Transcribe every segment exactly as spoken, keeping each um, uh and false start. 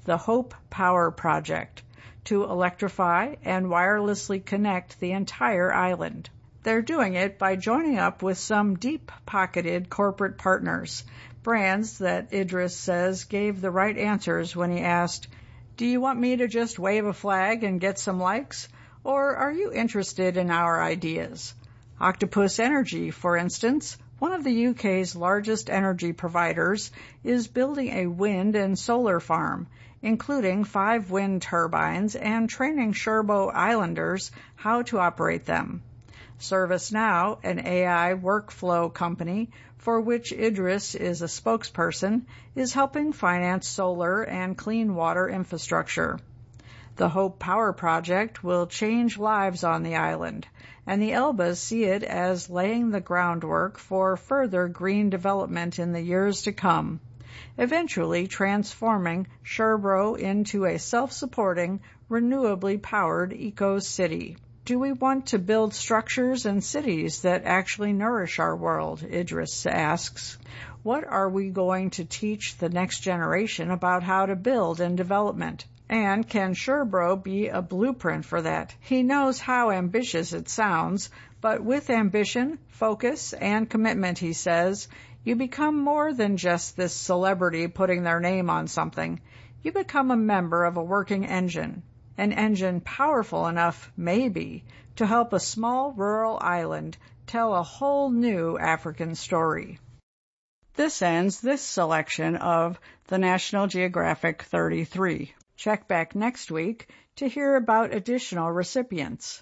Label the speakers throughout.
Speaker 1: the Hope Power Project, to electrify and wirelessly connect the entire island. They're doing it by joining up with some deep-pocketed corporate partners, brands that Idris says gave the right answers when he asked, "Do you want me to just wave a flag and get some likes? Or are you interested in our ideas?" Octopus Energy, for instance, one of the U K's largest energy providers, is building a wind and solar farm, including five wind turbines, and training Cherbourg Islanders how to operate them. ServiceNow, an A I workflow company for which Idris is a spokesperson, is helping finance solar and clean water infrastructure. The Hope Power Project will change lives on the island, and the Elbas see it as laying the groundwork for further green development in the years to come, eventually transforming Cherbourg into a self-supporting, renewably powered eco-city. Do we want to build structures and cities that actually nourish our world? Idris asks. What are we going to teach the next generation about how to build and development? And can Cherbourg be a blueprint for that? He knows how ambitious it sounds, but with ambition, focus, and commitment, he says, you become more than just this celebrity putting their name on something. You become a member of a working engine. An engine powerful enough, maybe, to help a small rural island tell a whole new African story. This ends this selection of the National Geographic thirty-three. Check back next week to hear about additional recipients.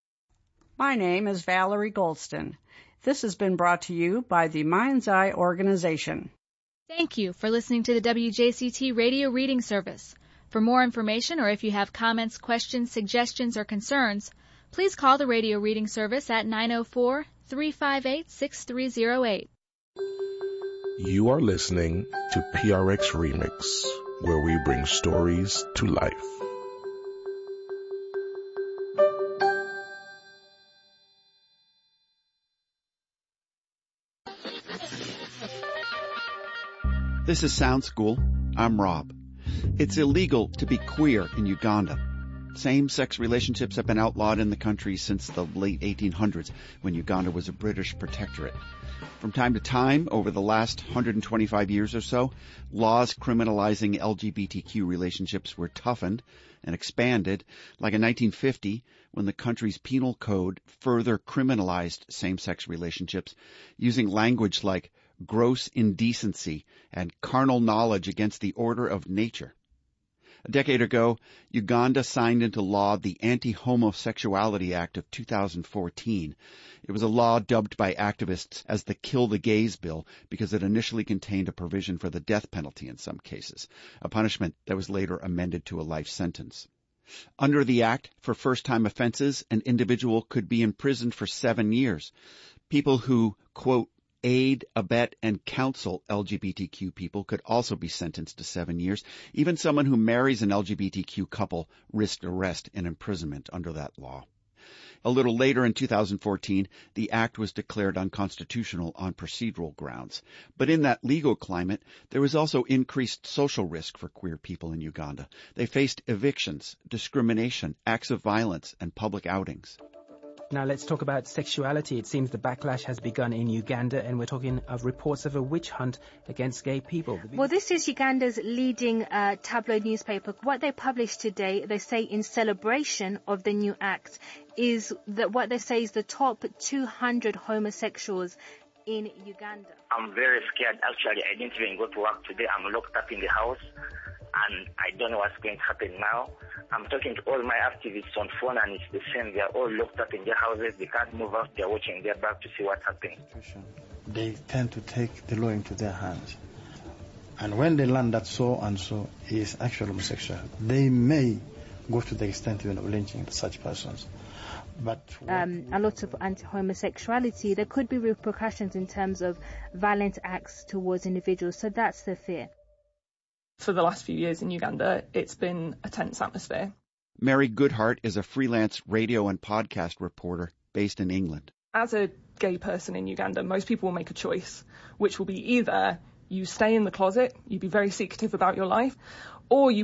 Speaker 1: My name is Valerie Goldston. This has been brought to you by the Mind's Eye Organization.
Speaker 2: Thank you for listening to the W J C T Radio Reading Service. For more information, or if you have comments, questions, suggestions, or concerns, please call the Radio Reading Service at nine oh four, three five eight, six three oh eight.
Speaker 3: You are listening to P R X Remix, where we bring stories to life.
Speaker 4: This is Sound School. I'm Rob. It's illegal to be queer in Uganda. Same-sex relationships have been outlawed in the country since the late eighteen hundreds, when Uganda was a British protectorate. From time to time, over the last one hundred twenty-five years or so, laws criminalizing L G B T Q relationships were toughened and expanded, like in nineteen fifty, when the country's penal code further criminalized same-sex relationships, using language like gross indecency and carnal knowledge against the order of nature. A decade ago, Uganda signed into law the Anti-Homosexuality Act of two thousand fourteen. It was a law dubbed by activists as the Kill the Gays Bill because it initially contained a provision for the death penalty in some cases, a punishment that was later amended to a life sentence. Under the act, for first-time offenses, an individual could be imprisoned for seven years. People who, quote, aid, abet, and counsel L G B T Q people could also be sentenced to seven years. Even someone who marries an L G B T Q couple risked arrest and imprisonment under that law. A little later in two thousand fourteen, the act was declared unconstitutional on procedural grounds. But in that legal climate, there was also increased social risk for queer people in Uganda. They faced evictions, discrimination, acts of violence, and public outings.
Speaker 5: Now let's talk about sexuality. It seems the backlash has begun in Uganda, and we're talking of reports of a witch hunt against gay people.
Speaker 6: Well, this is Uganda's leading uh, tabloid newspaper. What they published today, they say in celebration of the new act, is that what they say is the top two hundred homosexuals in Uganda.
Speaker 7: I'm very scared, actually. I didn't even go to work today. I'm locked up in the house, and I don't know what's going to happen now. I'm talking to all my activists on phone, and it's the same. They're all locked up in their houses. They can't move out. They're watching their back to see what's happening.
Speaker 8: They tend to take the law into their hands. And when they learn that so-and-so is actually homosexual, they may go to the extent even of lynching such persons. But
Speaker 6: um, a lot of anti-homosexuality, there could be repercussions in terms of violent acts towards individuals. So that's the fear.
Speaker 9: For the last few years in Uganda, it's been a tense atmosphere.
Speaker 4: Mary Goodhart is a freelance radio and podcast reporter based in England.
Speaker 9: As a gay person in Uganda, most people will make a choice, which will be either you stay in the closet, you be very secretive about your life, or you